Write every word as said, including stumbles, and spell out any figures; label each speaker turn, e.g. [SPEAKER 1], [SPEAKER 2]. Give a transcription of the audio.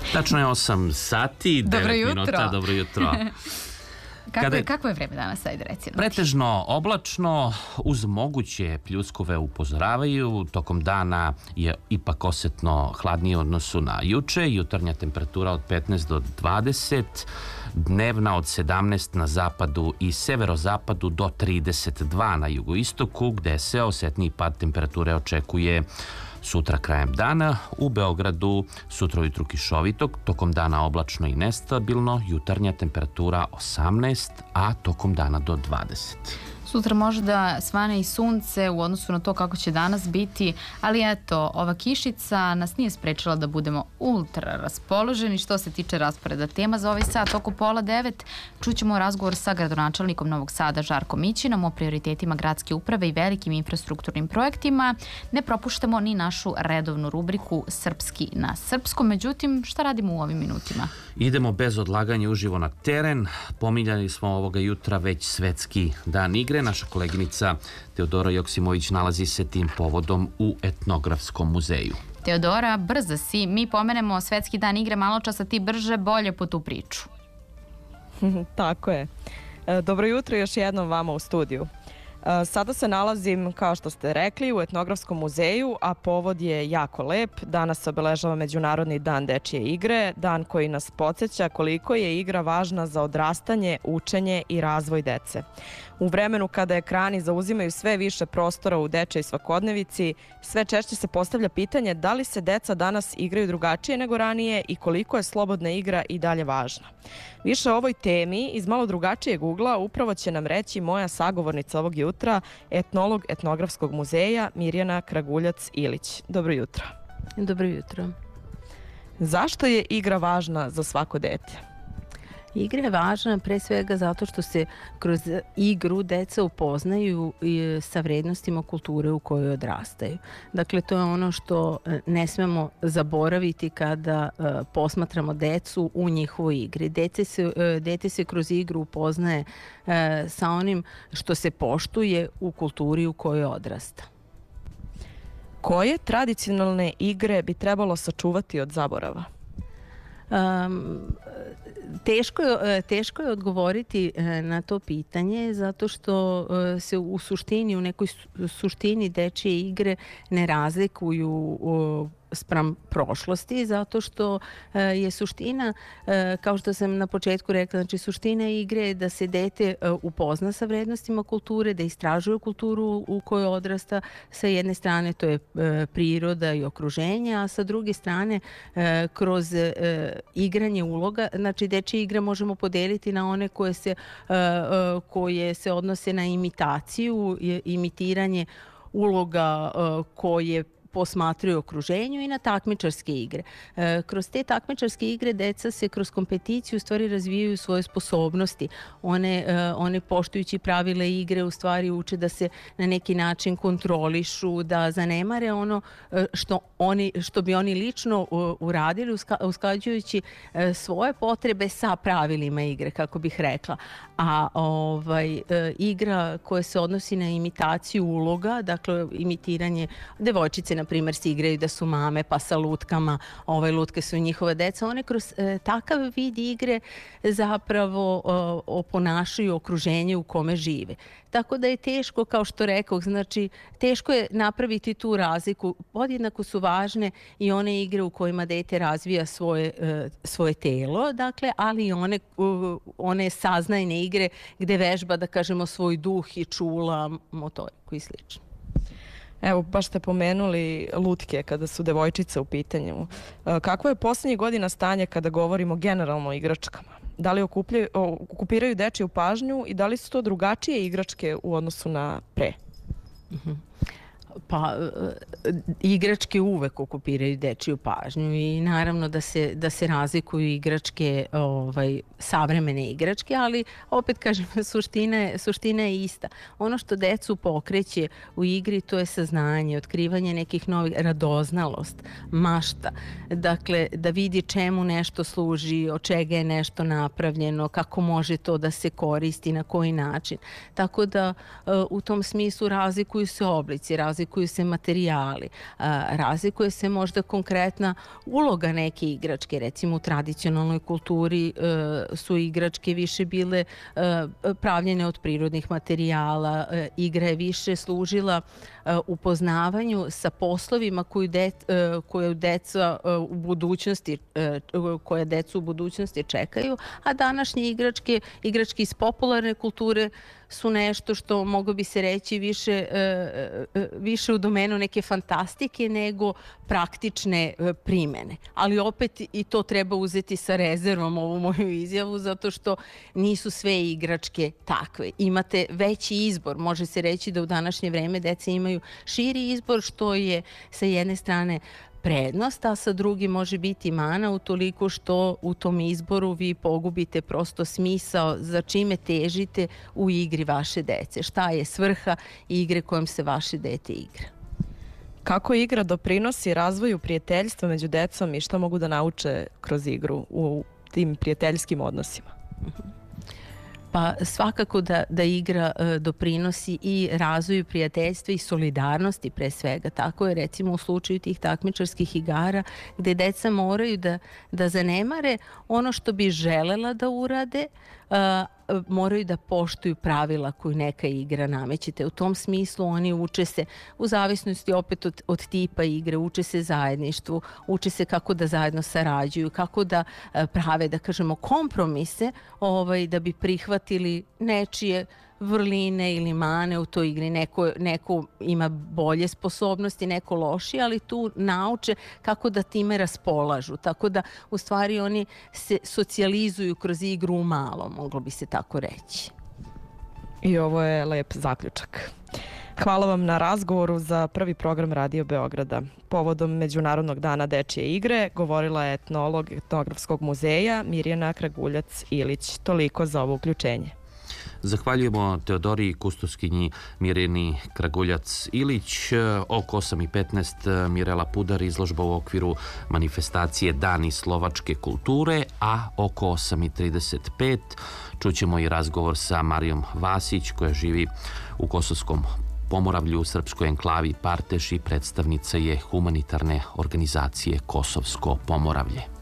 [SPEAKER 1] Tačno je osam sati, devet minuta. Dobro jutro.
[SPEAKER 2] Kako, Kada, je, kako je vreme danas, ajde reci?
[SPEAKER 1] Pretežno oblačno, uz moguće pljuskove upozoravaju. Tokom dana je ipak osetno hladnije u odnosu na juče. Jutarnja temperatura od petnaest do dvadeset, dnevna od sedamnaest na zapadu i severozapadu do trideset dva na jugoistoku, gde se osetniji pad temperature očekuje sutra krajem dana. U Beogradu sutra ujutru kišovito, tokom dana oblačno i nestabilno, jutarnja temperatura osamnaest, a tokom dana do dvadeset.
[SPEAKER 2] Sutra može da svane i sunce u odnosu na to kako će danas biti, ali eto, ova kišica nas nije sprečila da budemo ultra raspoloženi. Što se tiče rasporeda tema za ovaj sat, oko pola devet čućemo razgovor sa gradonačelnikom Novog Sada Žarkom Mićinom o prioritetima gradske uprave i velikim infrastrukturnim projektima. Ne propuštamo ni našu redovnu rubriku Srpski na srpskom. Međutim, šta radimo u ovim minutima?
[SPEAKER 1] Idemo bez odlaganja uživo na teren. Pominjali smo ovoga jutra već Svetski dan igre. Naša koleginica Teodora Joksimović nalazi se tim povodom u Etnografskom muzeju.
[SPEAKER 2] Teodora, brza si. Mi pomenemo Svetski dan igre malo časa, ti brže bolje po tu priču.
[SPEAKER 3] Tako je. Dobro jutro još jednom vama u studiju. Sada se nalazim, kao što ste rekli, u Etnografskom muzeju, a povod je jako lep. Danas se obeležava Međunarodni dan dečije igre, dan koji nas podsjeća koliko je igra važna za odrastanje, učenje i razvoj dece. U vremenu kada ekrani zauzimaju sve više prostora u dečjoj svakodnevici, sve češće se postavlja pitanje da li se deca danas igraju drugačije nego ranije i koliko je slobodna igra i dalje važna. Više o ovoj temi iz malo drugačijeg ugla upravo će nam reći moja sagovornica ovog jutra, etnolog Etnografskog muzeja Mirjana Kraguljac-Ilić. Dobro jutro.
[SPEAKER 4] Dobro jutro.
[SPEAKER 3] Zašto je igra važna za svako dete?
[SPEAKER 4] Igra je važna pre svega zato što se kroz igru deca upoznaju sa vrednostima kulture u kojoj odrastaju. Dakle, to je ono što ne smemo zaboraviti kada posmatramo decu u njihovoj igri. Dete se, dete se kroz igru upoznaje sa onim što se poštuje u kulturi u kojoj odrasta.
[SPEAKER 3] Koje tradicionalne igre bi trebalo sačuvati od zaborava?
[SPEAKER 4] Um, teško, je, teško je odgovoriti na to pitanje zato što se u suštini, u nekoj suštini dečije igre ne razlikuju spram prošlosti, zato što je suština, kao što sam na početku rekla, znači suština igre je da se dete upozna sa vrednostima kulture, da istražuje kulturu u kojoj odrasta. Sa jedne strane to je priroda i okruženje, a sa druge strane kroz igranje uloga, znači dečje igre možemo podeliti na one koje se, koje se odnose na imitaciju, imitiranje uloga koje posmatraju okruženju i na takmičarske igre. E, kroz te takmičarske igre deca se kroz kompeticiju u stvari razvijaju svoje sposobnosti. One, e, one poštujući pravile igre u stvari uče da se na neki način kontrolišu, da zanemare ono e, što, oni, što bi oni lično u, uradili uska, usklađujući e, svoje potrebe sa pravilima igre, kako bih rekla. A ovaj, e, igra koja se odnosi na imitaciju uloga, dakle imitiranje devojčice na primjer se igraju da su mame pa sa lutkama, ovaj, lutke su njihova deca, one kroz e, takav vid igre zapravo e, oponašaju okruženje u kome žive. Tako da je teško, kao što rekao, znači teško je napraviti tu razliku. Podjednako su važne i one igre u kojima dete razvija svoje, e, svoje telo, dakle, ali i one, uh, one saznajne igre gde vežba, da kažemo, svoj duh i čula, motoriku i slično.
[SPEAKER 3] Evo, baš ste pomenuli lutke kada su devojčice u pitanju. Kakvo je posljednjih godina stanje kada govorimo generalno o igračkama? Da li okupljaju, okupiraju dečiju pažnju i da li su to drugačije igračke u odnosu na pre?
[SPEAKER 4] Mm-hmm. Pa igračke uvek okupiraju dečiju pažnju i naravno da se, da se razlikuju igračke, ovaj, savremene igračke, ali opet kažem, suština je, suština je ista. Ono što decu pokreće u igri, to je saznanje, otkrivanje nekih novih, radoznalost, mašta. Dakle, da vidi čemu nešto služi, od čega je nešto napravljeno, kako može to da se koristi, na koji način. Tako da u tom smislu razlikuju se oblici, razlikuju razlikuju se materijali, razlikuje se možda konkretna uloga neke igračke. Recimo u tradicionalnoj kulturi su igračke više bile pravljene od prirodnih materijala, igra je više služila upoznavanju sa poslovima koju de, koje deca u budućnosti koje decu u budućnosti čekaju, a današnje igračke, igračke iz popularne kulture su nešto što moglo bi se reći više, više u domenu neke fantastike nego praktične primene. Ali opet i to treba uzeti sa rezervom, ovu moju izjavu, zato što nisu sve igračke takve. Imate veći izbor. Može se reći da u današnje vreme deca imaju širi izbor, što je sa jedne strane prednost, a sa drugi može biti mana utoliko što u tom izboru vi pogubite prosto smisao za čime težite u igri vaše dece. Šta je svrha igre kojom se vaše dete igra?
[SPEAKER 3] Kako igra doprinosi razvoju prijateljstva među decom i šta mogu da nauče kroz igru u tim prijateljskim odnosima?
[SPEAKER 4] Pa svakako da, da igra e, doprinosi i razvoju prijateljstva i solidarnosti pre svega. Tako je recimo u slučaju tih takmičarskih igara gde deca moraju da, da zanemare ono što bi želela da urade, e, moraju da poštuju pravila koju neka igra namećete. U tom smislu oni uče se, u zavisnosti opet od, od tipa igre, uče se zajedništvu, uče se kako da zajedno sarađuju, kako da prave, da kažemo, kompromise ovaj, da bi prihvatili nečije vrline ili mane u toj igri. Neko, neko ima bolje sposobnosti, neko lošije, ali tu nauče kako da time raspolažu. Tako da, u stvari, oni se socijalizuju kroz igru u malo, moglo bi se tako reći.
[SPEAKER 3] I ovo je lep zaključak. Hvala vam na razgovoru za prvi program Radio Beograda. Povodom Međunarodnog dana dečje igre govorila je etnolog Etnografskog muzeja Mirjana Kraguljac-Ilić. Toliko za ovo uključenje.
[SPEAKER 1] Zahvaljujemo Teodoriji Kustoskinji Mirjani Kraguljac-Ilić. Oko osam i petnaest Mirela Pudar, izložba u okviru manifestacije Dani slovačke kulture, a oko osam i trideset pet čućemo i razgovor sa Marijom Vasić koja živi u Kosovskom Pomoravlju u srpskoj enklavi Parteš i predstavnica je humanitarne organizacije Kosovsko Pomoravlje.